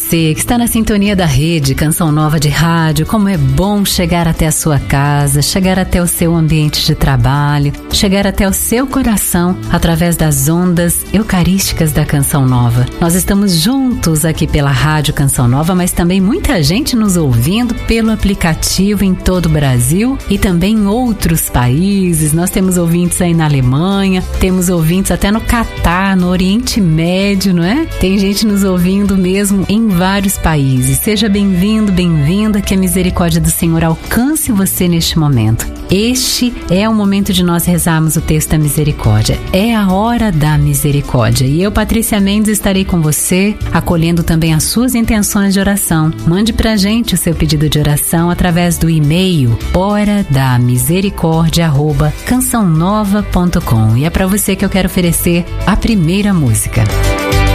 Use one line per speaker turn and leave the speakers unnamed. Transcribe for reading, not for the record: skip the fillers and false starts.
você que está na sintonia da rede Canção Nova de Rádio. Como é bom chegar até a sua casa, chegar até o seu ambiente de trabalho, chegar até o seu coração através das ondas eucarísticas da Canção Nova. Nós estamos juntos aqui pela Rádio Canção Nova, mas também muita gente nos ouvindo pelo aplicativo em todo o Brasil e também em outros países. Nós temos ouvintes aí na Alemanha, temos ouvintes até no Catar, no Oriente Médio, não é? Tem gente nos ouvindo mesmo em vários países. Seja bem-vindo, bem-vinda, que a misericórdia do Senhor alcance você neste momento. Este é o momento de nós rezarmos o texto da misericórdia. É a hora da misericórdia. E eu, Patrícia Mendes, estarei com você, acolhendo também as suas intenções de oração. Mande pra gente o seu pedido de oração através do e-mail horadamisericordia@cançãonova.com. E é para você que eu quero oferecer a primeira música.